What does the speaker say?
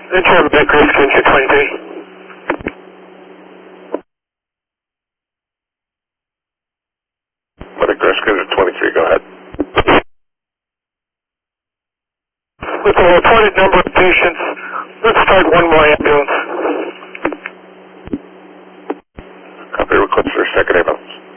Intro Bed Risk Engine 23. Medic Rescue 23, go ahead. With a reported number of patients, let's start one more ambulance. Copy, request for a second ambulance.